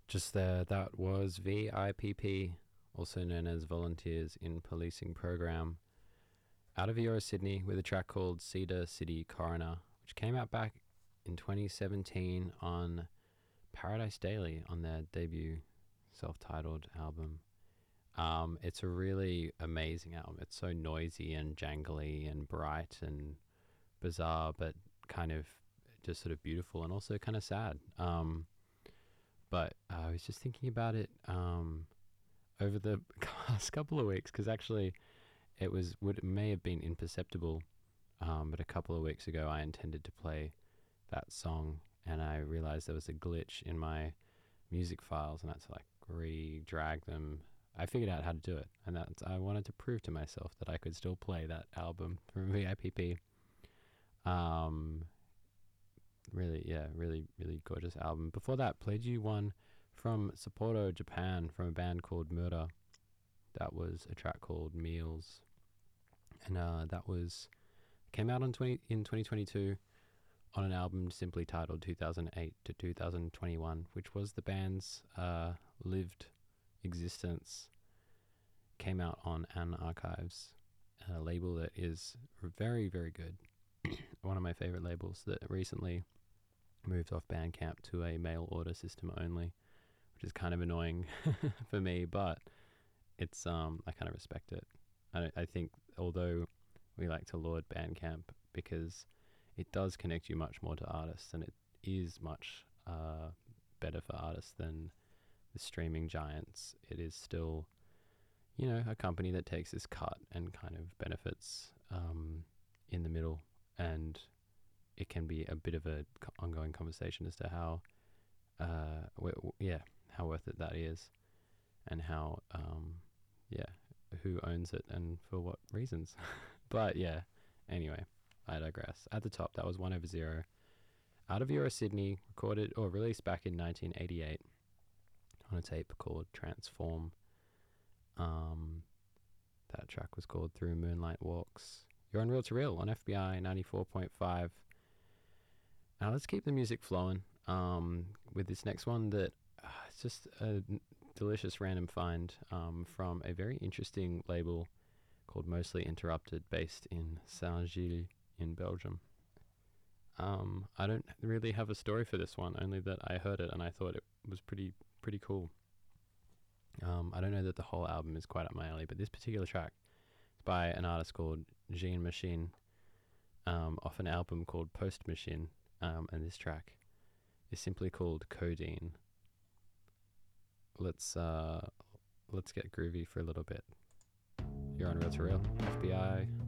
Just there, that was VIPP, also known as Volunteers in Policing Program, out of Euro Sydney with a track called Cedar City Coroner, which came out back in 2017 on Paradise Daily on their debut self-titled album. It's a really amazing album. It's so noisy and jangly and bright and bizarre, but kind of just sort of beautiful and also kind of sad. But I was just thinking about it over the past couple of weeks, because actually it may have been imperceptible, but a couple of weeks ago I intended to play that song, and I realized there was a glitch in my music files, and I had to like re-drag them. I figured out how to do it, and I wanted to prove to myself that I could still play that album from VIPP. Really, yeah, really, really gorgeous album. Before that, played you one from Sapporo, Japan, from a band called Murder. That was a track called Meals, and that was came out in 2022 on an album simply titled 2008 to 2021, which was the band's lived existence. Came out on An Archives, a label that is very, very good. One of my favorite labels that recently moved off Bandcamp to a mail order system only, which is kind of annoying for me, but it's I kind of respect it. I think although we like to laud Bandcamp because it does connect you much more to artists, and it is much better for artists than the streaming giants, it is still, a company that takes this cut and kind of benefits in the middle, and it can be a bit of a ongoing conversation as to how worth it that is, and how who owns it and for what reasons. But yeah, anyway, I digress. At the top, that was 1/0, out of Euro Sydney, recorded or released back in 1988 on a tape called Transform. That track was called Through Moonlight Walks. You're on Real to Real on FBI 94.5. Now let's keep the music flowing with this next one that it's just a delicious random find from a very interesting label called Mostly Interrupted, based in Saint-Gilles in Belgium. I don't really have a story for this one, only that I heard it and I thought it was pretty cool. I don't know that the whole album is quite up my alley, but this particular track is by an artist called Jean Machine, off an album called Post Machine, and this track is simply called Codeine. Let's get groovy for a little bit. You're on Real to Real, FBI